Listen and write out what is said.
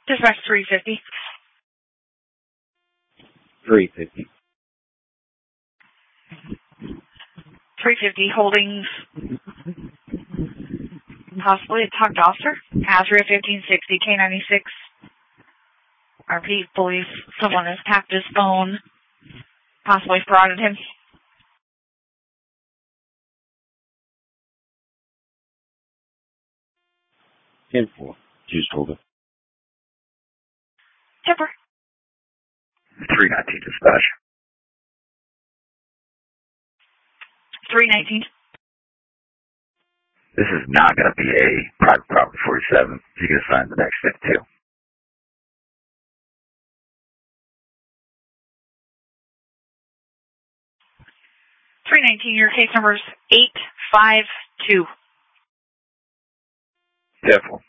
Dispatch 350. 350. 350 holdings. Possibly a talked officer. Azria 1560 K96. RP believes someone has tapped his phone. Possibly frauded him. 10-4. Just hold it. Tipper. 319 dispatch. 319. This is not going to be a private property 47. You can assign the next 52. 319, your case number is 852. 10-4.